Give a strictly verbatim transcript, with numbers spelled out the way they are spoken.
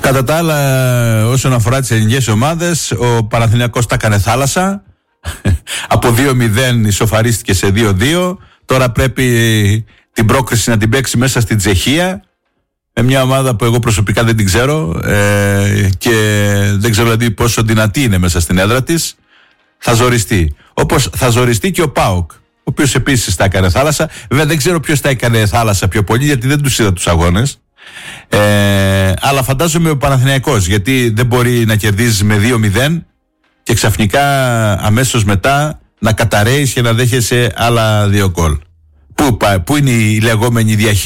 Κατά τα άλλα, όσον αφορά τις ελληνικές ομάδες, ο Παναθηναϊκός τα έκανε θάλασσα. Από δύο μηδέν ισοφαρίστηκε σε δύο δύο. Τώρα πρέπει την πρόκριση να την παίξει μέσα στην Τσεχία, με μια ομάδα που εγώ προσωπικά δεν την ξέρω ε, και δεν ξέρω δηλαδή πόσο δυνατή είναι μέσα στην έδρα της. Θα ζοριστεί. Όπως θα ζοριστεί και ο ΠΑΟΚ, ο οποίος επίσης τα έκανε θάλασσα. Βέβαια δεν ξέρω ποιος τα έκανε θάλασσα πιο πολύ, γιατί δεν τους είδα τους αγώνες. Ε, αλλά φαντάζομαι ο Παναθηναϊκός, γιατί δεν μπορεί να κερδίζεις με δύο μηδέν και ξαφνικά αμέσως μετά να καταραίεις και να δέχεσαι άλλα δύο γκολ. Πού, πού είναι η λεγόμενη διαχείριση